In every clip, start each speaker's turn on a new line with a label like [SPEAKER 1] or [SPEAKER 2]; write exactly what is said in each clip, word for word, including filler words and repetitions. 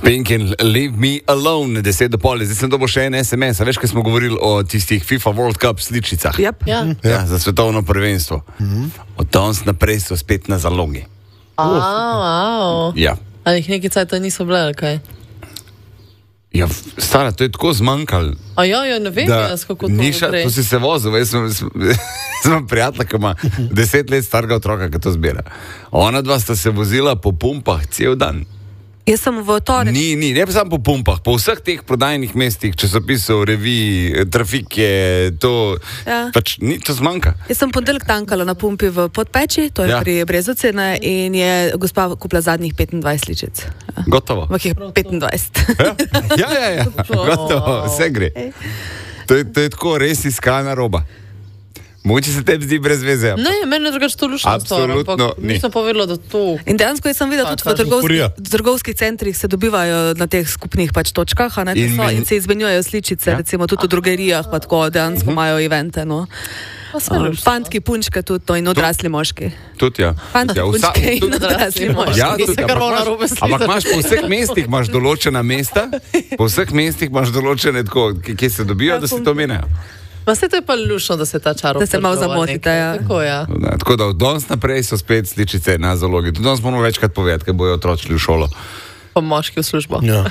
[SPEAKER 1] Pink and Leave Me Alone, deset do pol, zdaj sem dobil še en es em es, a veš, kaj smo govorili o tistih FIFA World Cup sličicah.
[SPEAKER 2] Yep.
[SPEAKER 3] Ja.
[SPEAKER 1] Ja, za svetovno prvenstvo. Mm-hmm. Od danes naprej so spet na zalogi.
[SPEAKER 3] A, wow.
[SPEAKER 1] Ja.
[SPEAKER 3] Ali jih neki cajt niso bile, ali kaj?
[SPEAKER 1] Ja, stara, to je tako zmanjkalo.
[SPEAKER 3] A ja, ja, ne vem, jaz kako to
[SPEAKER 1] Niša,
[SPEAKER 3] naprej.
[SPEAKER 1] to si se vozil, jaz sem, sem prijatelj, ki ima deset let starega otroka, ki to zbira. Ona dva sta se vozila po pumpah cel dan.
[SPEAKER 2] Jaz sem v torek.
[SPEAKER 1] Ni, ni, ne pa samo po pumpah, po vseh teh prodajnih mestih, časopisov, revij, trafike, to,
[SPEAKER 2] Ja.
[SPEAKER 1] pač ni, to zmanjka.
[SPEAKER 2] Jaz sem ponedeljek tankala na pumpi v Podpeči, to je
[SPEAKER 1] Ja.
[SPEAKER 2] ja. pri Brezovici, ne, in je gospa kupila zadnjih petindvajset ličic. Ja.
[SPEAKER 1] Gotovo.
[SPEAKER 2] Ampak je petindvajset.
[SPEAKER 1] Ja, ja, ja, gotovo, vse gre. To je, to je tako res iskana roba. Mogoče se tebi zdi brez veze.
[SPEAKER 3] Ne, meni je drugače to lušno stvar,
[SPEAKER 1] Absolutno
[SPEAKER 3] ampak
[SPEAKER 1] ni.
[SPEAKER 3] nisem povedala, da to...
[SPEAKER 2] In dejansko jaz sem videla, tudi v trgovskih,
[SPEAKER 4] euforija.
[SPEAKER 2] trgovskih centrih se dobivajo na teh skupnih pač točkah, a ne,
[SPEAKER 1] In
[SPEAKER 2] in, so,
[SPEAKER 1] meni-
[SPEAKER 2] in se izmenjujejo sličice,
[SPEAKER 1] Ja.
[SPEAKER 2] ja. recimo tudi v drogerijah, pa tako dejansko imajo evente. No.
[SPEAKER 3] Pa se
[SPEAKER 2] Um,
[SPEAKER 3] lušno.
[SPEAKER 2] Fantki, punčke tudi to in odrasli moški.
[SPEAKER 1] Tudi ja.
[SPEAKER 2] Fantki,
[SPEAKER 1] Ja, vsa-
[SPEAKER 2] punčke in
[SPEAKER 1] tudi-
[SPEAKER 2] odrasli moški.
[SPEAKER 1] Ja,
[SPEAKER 3] Se
[SPEAKER 1] tudi,
[SPEAKER 3] kar
[SPEAKER 1] ampak
[SPEAKER 3] malo
[SPEAKER 1] imaš-
[SPEAKER 3] narobe sliši.
[SPEAKER 1] ampak imaš po vseh mestih imaš določena mesta, po vseh mestih imaš določene tako, ki- kje se dobijo, da se to menejo.
[SPEAKER 3] Pa se to je pa lušno, da se ta čar
[SPEAKER 2] Da se malo zamotite, ja.
[SPEAKER 3] Tako, ja.
[SPEAKER 1] Ne, tako da od danes naprej so spet sličice na zalogi. Tudi danes moramo večkrat povedati, ker bojo otroci šli v šolo.
[SPEAKER 3] Pa moški v službo.
[SPEAKER 4] Ja.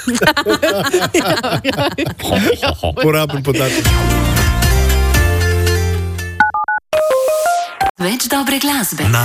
[SPEAKER 4] Uporaben podatek.
[SPEAKER 5] Več dobre glasbe.